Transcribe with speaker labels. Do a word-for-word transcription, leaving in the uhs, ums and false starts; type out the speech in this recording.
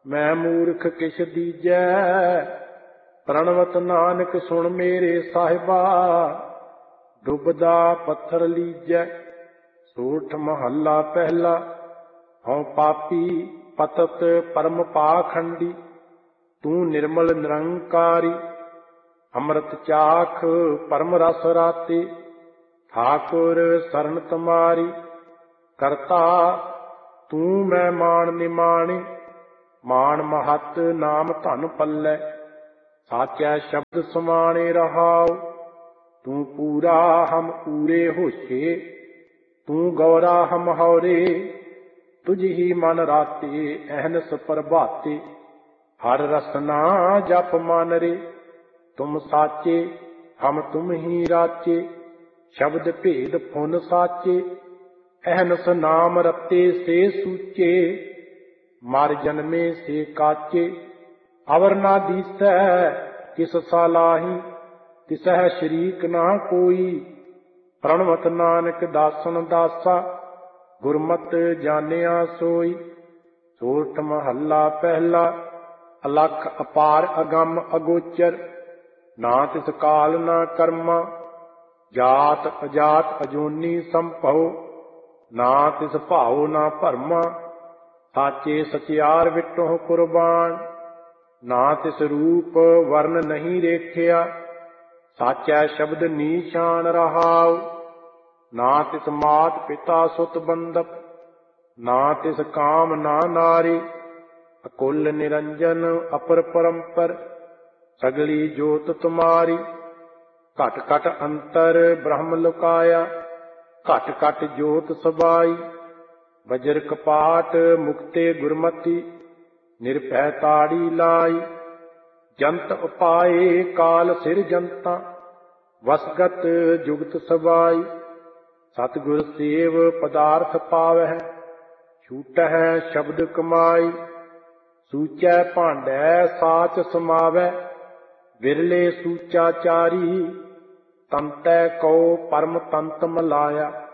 Speaker 1: मैं मूर्ख किस दीजै। प्रणवत नानक सुन मेरे साहिबा, डुबदा पत्थर लीजै। सोठ महला पहला, हऊँ पापी पतत परम पाखंडी। तू निर्मल निरंकारी, अमृत चाख परम रस राते। ठाकुर शरण तुम्हारी, करता तू मैं मान निमाणी। मान महत नाम धन पल्लै, साचा शब्द समाने रहाओ। तू पूरा हम पूरे होशे, तू गौरा हम हौरे। तुझ ही मन राते अहनस प्रभाते। हर रसना जप मन रे, तुम साचे हम तुम ही राचे। शब्द भेद फुन साचे, अहनस नाम रते से सूचे। मर जन्मे से काचे, अवर ना दीसै किस सालाही। तिसह शरीक ना कोई, प्रणवत नानक दासन दासा। गुरमत जानिया सोई। सोठ महला पहला, अलख अपार अगम अगोचर। ना तिस काल ना कर्मा, जात अजात अजूनी संभव। ना तिस भाव ना भरमा, साचे सचियार विटोह कुर्बान। ना तिस रूप वर्ण नहीं रेखिया, साचा शब्द नीशान रहाओ। ना तिस मात पिता सुत बंधप, ना तिस काम ना नारी। अकुल निरंजन अपर परंपर, सगली जोत तुम्हारी। घट घट अंतर ब्रह्म लुकाया, घट घट जोत सबाई। वज्र कपाट मुक्ते गुरमति, निरभै ताड़ी लाई। जंत उपाए काल सिर जंता, वसगत जुगत सबाई। सतगुर सेव पदार्थ पावै, छूटह शब्द कमाई। सूचै भांडै साच समावै, विरले सूचा चारी। तंतै कौ परम तंत मलाया,